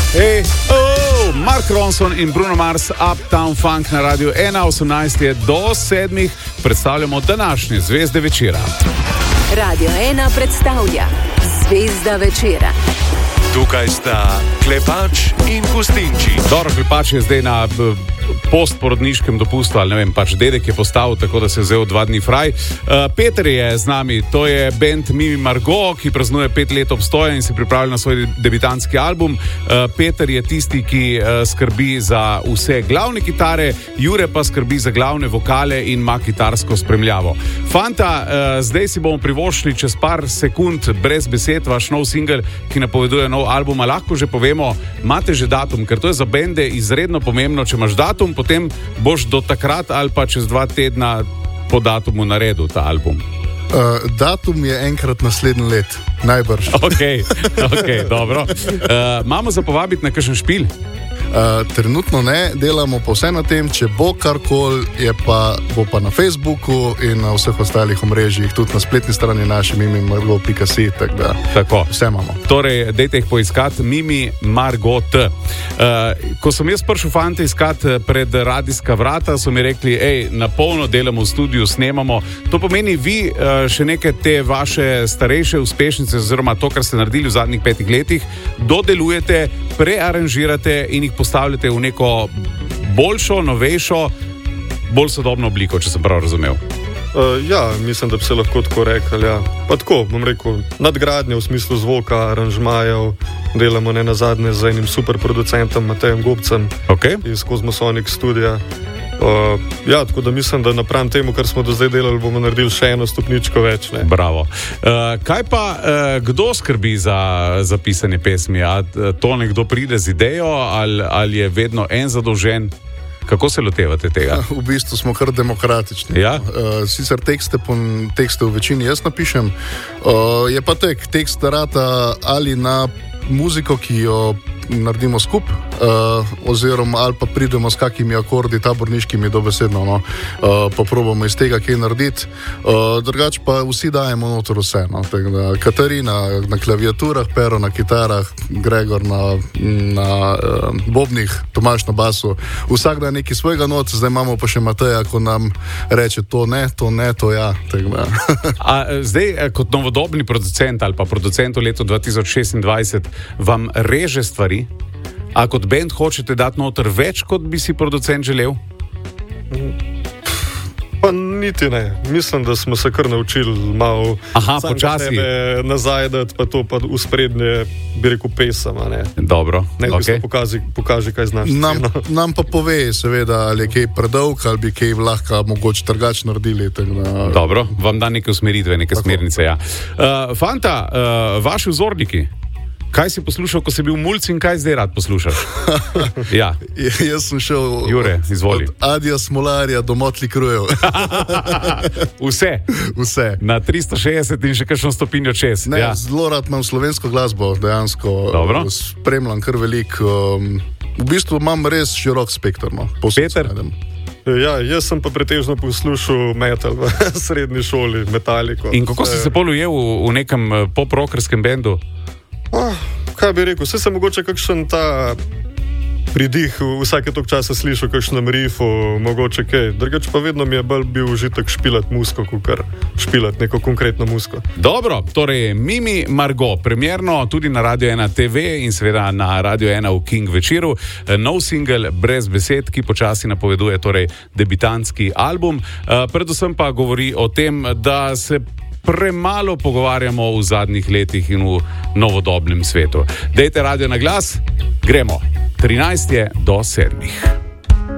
Hey, Mark Ronson in Bruno Mars, Uptown Funk na Radiu 1, 18 do 7. Predstavljamo današnje zvezde večera. Radio 1 predstavlja Zvezda večera. Tukaj sta Klepač in Gustinči. Dobro, Klepač je zdaj na postporodniškem dopustu, ali ne vem, pač dedek je postal, tako da se je vzel 2 dni fraj. Peter je z nami, to je band Mimi Margot, ki praznuje 5 let obstoja in se pripravlja na svoj debitantski album. Peter je tisti, ki skrbi za vse glavne kitare, Jure pa skrbi za glavne vokale in ima kitarsko spremljavo. Fanta, zdaj si bomo privoščili čez par sekund brez besed vaš nov singel, ki napoveduje nov album, a lahko že povemo, imate že datum, ker to je za bende izredno pomembno, če imaš datum, potem boš do takrat ali pa čez 2 tedna po datumu naredil ta album. Datum je enkrat naslednji let, najbrž. Ok, dobro. Imamo za povabiti na kakšen špil? Trenutno ne, delamo pa vse na tem, če bo karkoli, bo pa na Facebooku in na vseh ostalih omrežjih, tudi na spletni strani naše mimimargot.si, tako vse imamo. Torej, dejte jih poiskati, Mimi Margot. Ko sem jaz prišel fante iskati pred radijska vrata, so mi rekli, na polno delamo v studiu, snemamo. To pomeni, vi še neke te vaše starejše uspešnice, oziroma to, kar ste naredili v zadnjih 5 letih, dodelujete, prearanžirate in jih postavljate v neko boljšo, novejšo, bolj sodobno obliko, če sem prav razumel. Mislim, da bi se lahko tako rekli. Ja. Pa tako, bom rekel, nadgradnje v smislu zvoka, aranžmajev, delamo ne nazadnje z enim super producentom Matejem Gobcem iz Cosmosonic Studia. Tako da mislim, da napram temu, kar smo do zdaj delali, bomo naredili še eno stopničko več. Ne? Bravo. Kaj pa, kdo skrbi za pisanje pesmi? A to nekdo pride z idejo ali je vedno en zadolžen? Kako se lotevate tega? V bistvu smo kar demokratični. Ja? Sicer tekste v večini jaz napišem, je pa tekst rata ali na muziko, ki jo naredimo skupaj, oziroma ali pa pridemo s kakimi akordi taborniškimi dobesedno, pa probamo iz tega kaj narediti. Drugače pa vsi dajemo noter vse. Katarina na klaviaturah, Pero na kitarah, Gregor na bobnih, Tomaž na basu. Vsak da neki svojega not, zdaj imamo pa še Mateja, ko nam reče to ne, to ja. Zdaj, kot novodobni producent ali pa producent v letu 2026, vam reže stvari? A kot band hočete dati noter več, kot bi si producent želel? Pa niti ne. Mislim, da smo se kar naučili malo počasi nazaj dati, pa to pa v sprednje, bi rekel, pesem. Dobro. Pokaži, kaj znaš. Nam pa pove, seveda, ali je kaj predolg, ali bi kaj lahko mogoče trgač naredili. Dobro, vam da neke usmeritve, neke smernice. Ja. Fanta, vaši vzorniki, kaj si poslušal, ko si bil mulc in kaj zdaj rad poslušaš? Ja. Jaz sem šel Jure, izvoli. Od Adija Smolarja do Motley Cruejev. Vse. Na 360 in še kakšno stopinjo čez. Ne, zelo rad imam slovensko glasbo, dejansko. Dobro. Spremljam kar veliko. V bistvu imam res širok spekter. Peter? Jaz sem pa pretežno poslušal metal v srednji šoli, Metallico. In kako si se pol ujel v nekem pop-rockerskem bendu? Kaj bi rekel, vse sem mogoče kakšen ta pridih, vsake toliko časa slišal kakšnem rifu, mogoče kaj. Drugače pa vedno mi je bolj bil užitek špilat musko, kakor špilat neko konkretno musko. Dobro, torej Mimi Margot, premierno tudi na Radio 1 TV in seveda na Radio 1 v King večeru, nov singel Brez besed, ki počasi napoveduje torej debitantski album. Predvsem pa govori o tem, da se premalo pogovarjamo v zadnjih letih in v novodobnem svetu. Dejte radio na glas, gremo. 13 je do 7.